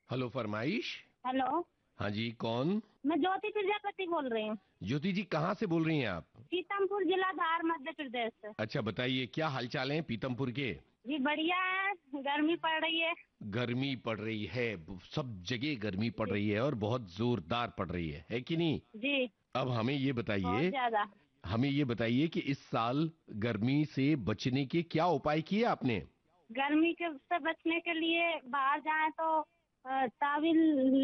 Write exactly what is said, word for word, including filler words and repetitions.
Hello, फरमाइश। Hello. हाँ जी, कौन? मैं ज्योति प्रजापति बोल रही हूँ। ज्योति जी, कहाँ से बोल रही हैं आप? पीतमपुर जिला धार मध्य प्रदेश से। अच्छा, बताइए क्या हालचाल है पीतमपुर के? जी बढ़िया है। गर्मी पड़ रही है। गर्मी पड़ रही है। सब जगह गर्मी पड़ जी। रही है और बहुत जोरदार पड़ रही है है कि नहीं? जी। अब हमें ये बहुत बताइए ज्यादा। हमें ये बताइए कि इस साल गर्मी से बचने के क्या उपाय किए आपने? गर्मी के से बचने के लिए बाहर जाए तो अ, ताविल